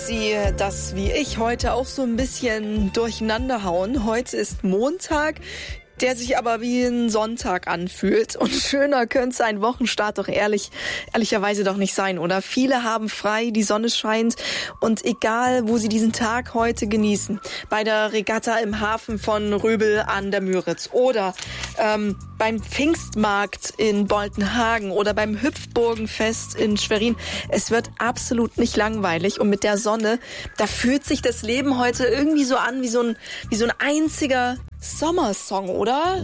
Sie das wie ich heute auch so ein bisschen durcheinander hauen. Heute ist Montag, der sich aber wie ein Sonntag anfühlt. Und schöner könnte ein Wochenstart doch ehrlicherweise doch nicht sein, oder? Viele haben frei, die Sonne scheint und egal, wo sie diesen Tag heute genießen, bei der Regatta im Hafen von Röbel an der Müritz oder beim Pfingstmarkt in Boltenhagen oder beim Hüpfburgenfest in Schwerin. Es wird absolut nicht langweilig und mit der Sonne, da fühlt sich das Leben heute irgendwie so an wie so ein einziger Sommersong, oder?